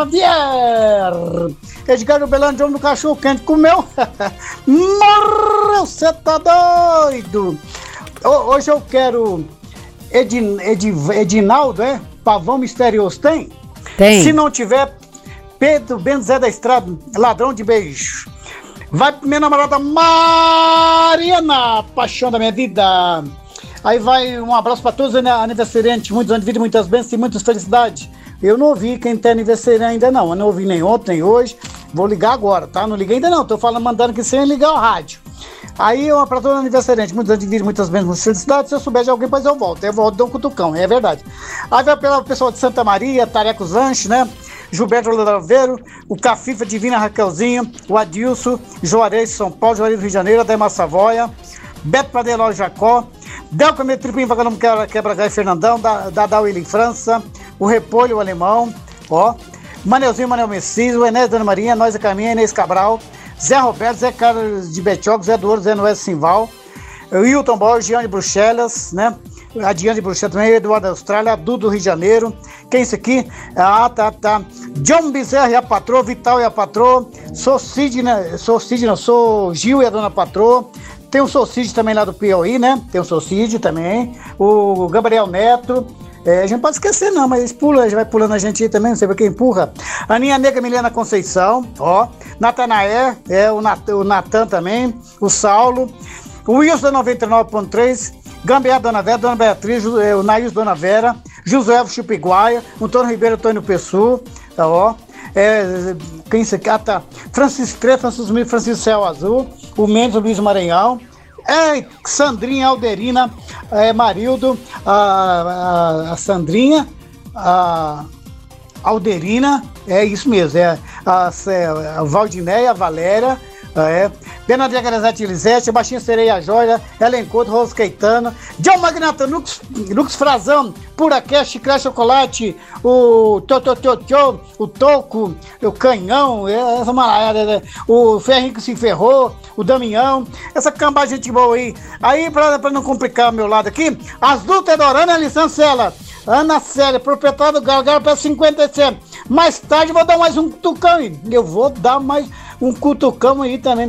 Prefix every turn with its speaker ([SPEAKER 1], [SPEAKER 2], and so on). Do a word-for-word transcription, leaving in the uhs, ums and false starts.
[SPEAKER 1] Xavier. Edgar Belândia, de homem do cachorro quente, comeu. Morreu, você tá doido. Hoje eu quero Edin, Edin, Edinaldo, é? Pavão misterioso, tem?
[SPEAKER 2] Tem.
[SPEAKER 1] Se não tiver, Pedro Benzé da Estrada, ladrão de beijo. Vai pra minha namorada Mariana, paixão da minha vida. Aí vai um abraço para todos os aniversariantes, muitos anos de vida, muitas bênçãos e muitas felicidades. Eu não ouvi quem tem aniversário ainda não, eu não ouvi nem ontem, nem hoje. Vou ligar agora, tá? Não liguei ainda não, tô falando, mandando que sem ligar o rádio. Aí uma para todos os aniversariantes, muitos anos de vida, muitas bênçãos, muitas felicidades. Se eu souber de alguém, depois eu volto. Eu volto, dou um cutucão, é verdade. Aí vai pelo pessoal de Santa Maria, Tarecos Lanches, né? Gilberto Laveiro, o Cafifa Divina Raquelzinho, o Adilson, Juarez São Paulo, Juarez do Rio de Janeiro, Ademar Savoia, Beto Padeló Jacó, Delca Metripim, Vagalume Quebra-Gai Fernandão, Dadá Willi França, o Repolho o Alemão, ó, Manelzinho Manel Messias, o Enéas Dona Marinha, Nós a Caminha, Inês Cabral, Zé Roberto, Zé Carlos de Betioca, Zé do Ouro, Zé Noé Simval, Wilton Borges, Giane Bruxelas, né? A Diane de Bruxelas também, Eduardo da Austrália, Dudu do Rio de Janeiro. Quem é isso aqui? Ah, tá, tá. John Bezerra e a patroa, Vital e a patroa. Sou Cid, né? Sou Cid, não, sou Gil e a dona patroa. Tem o Socide também lá do Piauí, né? Tem o Socide também. O Gabriel Neto. É, a gente não pode esquecer não, mas pula, já vai pulando a gente aí também, não sei pra quem empurra. Aninha Negra Milena Conceição, ó. Natanaé, é, o, Nat, o Natan também. O Saulo. O Wilson da noventa e nove ponto três. Gambiar Dona Vera, Dona Beatriz, o Naís Dona Vera, José Chupiguaia, Antônio Ribeiro, Antônio Pessu, tá, ó. É, quem isso aqui? Ah, tá. Francisco Crê, Francisco Mil, Francisco Céu Azul, o Mendes, o Luiz Maranhão, é, Sandrinha, Alderina, é, Marildo, a, a, a Sandrinha, a Alderina, é isso mesmo, é a, a Valdinéia, a Valéria, é, Bernadette Garazete Elisete, Baixinha Sereia Joia, Ellen Couto, Rose Caetano, John Magnata, Lux, Lux Frazão, Puraqué, Chiclete Chocolate, o Totototô, o Toco, o Canhão, essa malaiada, né? O Ferrinho que se ferrou, o Damião, essa cambada de gente boa aí. Aí, pra, pra não complicar o meu lado aqui, as lutas da Ana Licencela, Ana Célia, proprietária do Galo, Galo para cinquenta e sete. Mais tarde eu vou dar mais um cutucão aí. Eu vou dar mais um cutucão aí também.